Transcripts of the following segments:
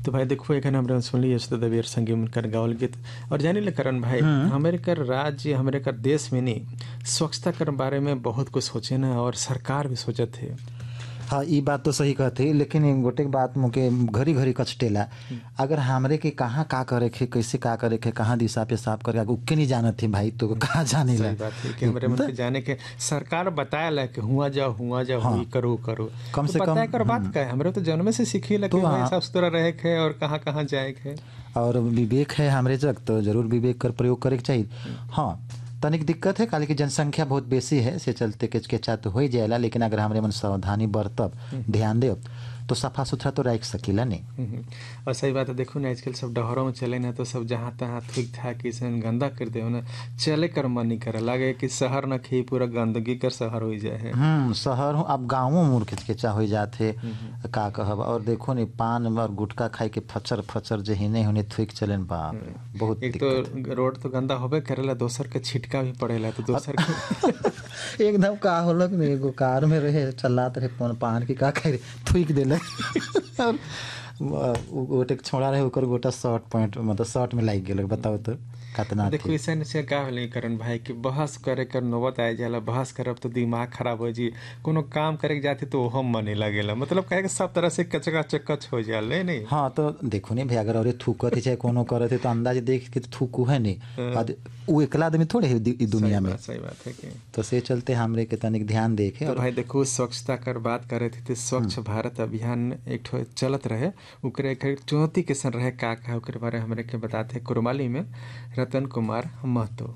तो भाई देखो एखन हमरा सुनली यशोदा देवी संगे उनकर गावल गीत और जानी ले करण भाई हमारे कर राज्य हमारे कर देश में नहीं स्वच्छता के बारे में बहुत कुछ सोचे ना और सरकार भी सोचत है। हाँ ये बात तो सही कहते लेकिन गोटे बात मुके घरी घरी कचटेला अगर हमरे के कहाँ का करे के कैसे का करे के कहाँ दिशा पेशाब करे उके नहीं जानत थे भाई तो कहाँ जाने ला बात है कि हमरे मन के जाने के सरकार बताया ला कि हुआ जाओ हुई करो कम से कम कर बात का है हमरे तो जन्म से सीखी ला कि साफ सुथरा रहे के और कहाँ कहाँ जाए के और विवेक है हमरे जग तो जरूर विवेक कर प्रयोग करे के चाहिए। हाँ तनिक दिक्कत है काले की जनसंख्या बहुत बेसी है से चलते केचकेचा तो हो जाएला लेकिन अगर हमरे मन सावधानी बरतब ध्यान देव तो सफा सुथरा तो रख सकीला नहीं। और सही बात है देखो ना आजकल सब डहरों में चले ना तो सब जहाँ तहाँ थूक था कि गंदा कर दे ना चले कर मन नहीं करे लगे कि शहर न खी पूरा गंदगी कर शहर हो जाए शहर हो अब गाँवों मुड़ केचकेचा हो जाते का कहब और देखो नहीं पान और गुटखा खाई के फचर फचर जे हिने होने थूक चले बाप बहुत एक तो रोड तो गंदा होबे करेला दोसर के छिटका भी पड़ेला तो दोसर के एकदम का होलक नहीं एगो कार में रहे चलात रहे पान की का खाई थूक देले और गोटे छोड़ा रहे ओकर गोटा शर्ट पैंट मतलब शर्ट में लाग गेल बताओ तो कितना देखो ऐसा से का होले करण भाई कि बहस करे कर नौबत आ जाला बहस करब तो दिमाग खराब हो जी कोनो काम करे के जाती तो हम मने लागेला मतलब कहे के सब तरह से कचका चक्कच हो जाले नहीं। हाँ तो देखो नहीं भाई अगर और थूकत है चाहे कोनो करत है तो अंदाज देख के तो थूकू है नहीं वो एकला आदमी थोड़े है दुनिया में सही बात है कि तो से चलते हमरे के तनिक ध्यान देखे तो भाई देखो स्वच्छता कर बात करे थे स्वच्छ भारत अभियान एक चलत रहे ओकरे चुनौती कैसन रहे का ओकरे बारे हमरे के बताते कुरमाली में रतन कुमार महतो।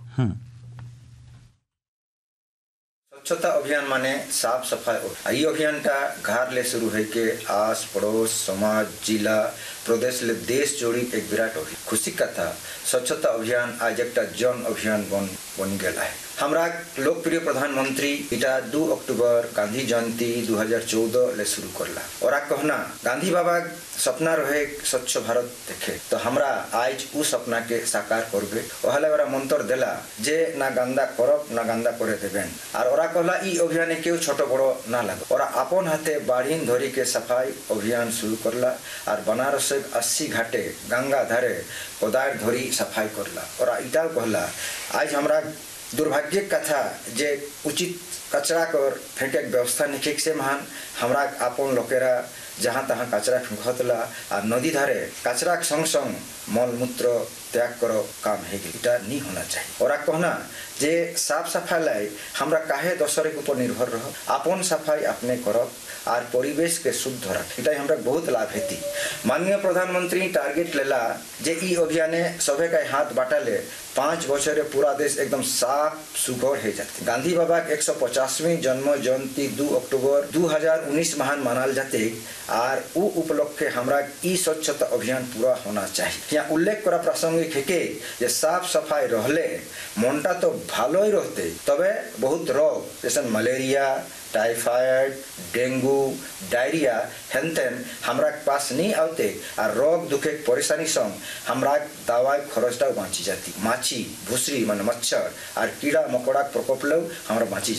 स्वच्छता अभियान माने साफ सफाई ये अभियान का घर ले शुरू है के आस पड़ोस समाज जिला प्रदेश ले देश जोड़ी एक विराट खुशी का था स्वच्छता अभियान आज एक जन अभियान बन गया है। हमरा लोकप्रिय प्रधानमंत्री इटा 2 अक्टूबर गांधी जयंती 2014 ले शुरू करला और कहना गांधी बाबा सपना रहे स्वच्छ भारत देखे तो हमरा आज उ सपना के साकार करबे ओहले वाला मंत्र देला जे ना गंदा करब ना गंदा करे देबेन और ओरा कहला ई अभियान केउ छोट बड़ो ना लाग और अपन हाथे बाढ़ीन धरी के सफाई अभियान शुरू करला और बनारस 80 घाटे गंगा धारे कोदार धरी सफाई करला और इटा कहला आज हमरा दुर्भाग्य कथा जे उचित कचरा कर फेंके व्यवस्था निके से महान हमरा अपन लोकेरा जहाँ तहाँ कचरा फेंकतला और नदी धारे कचरा संग संग मल मूत्र त्याग करो काम है इटा नहीं होना चाहिए और कहना जे साफ सफाई लाई हमरा काहे दोसर के ऊपर निर्भर रह अपन सफाई अपने करब और परिवेश के शुद्ध रख इटा हमरा बहुत लाभ हेती। माननीय प्रधानमंत्री टारगेट लेला जे ई अभियाने सभे का हाथ बाटाले 5 बछरे पूरा देश एकदम साफ सुघर हो जाते। गांधी बाबा के 150वीं जन्म जयंती 2 अक्टूबर 2019 महान मनाल जाते और उ उपलक्ष्य हमरा ई स्वच्छता अभियान पूरा होना चाहिए। यहाँ उल्लेख करा प्रासंगिक है कि जे साफ सफाई रहले मनटा तो भालो ही रहते तबे बहुत रोग जैसे मलेरिया टाइफाइड डेंगू डायरिया हेनतेन हमरा पास नहीं आते और रोग दुखे परेशानी संग हमरा दवाई खरचटा बाँची जाती माछी भूसरी मान मच्छर और कीड़ा मकोड़ा प्रकोप लो हमरा बाँची